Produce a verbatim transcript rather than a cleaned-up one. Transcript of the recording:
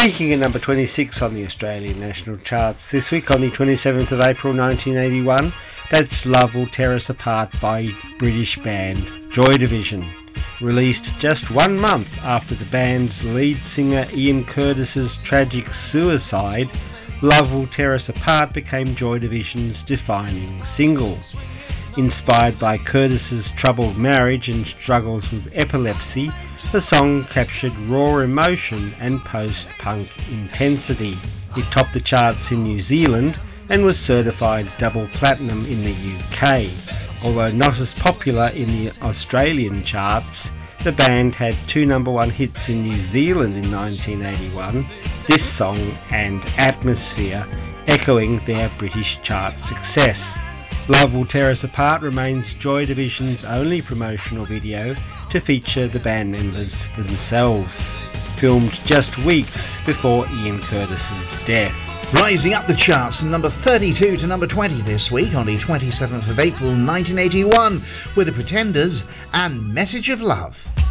Peaking at number twenty-six on the Australian national charts this week on the twenty-seventh of April nineteen eighty-one, that's Love Will Tear Us Apart by British band Joy Division. Released just one month after the band's lead singer Ian Curtis's tragic suicide, Love Will Tear Us Apart became Joy Division's defining single. Inspired by Curtis's troubled marriage and struggles with epilepsy, the song captured raw emotion and post-punk intensity. It topped the charts in New Zealand and was certified double platinum in the U K. Although not as popular in the Australian charts, the band had two number one hits in New Zealand in nineteen eighty-one, this song and Atmosphere, echoing their British chart success. Love Will Tear Us Apart remains Joy Division's only promotional video to feature the band members themselves, filmed just weeks before Ian Curtis's death. Rising up the charts from number thirty-two to number twenty this week on the twenty-seventh of April nineteen eighty-one with The Pretenders and Message of Love.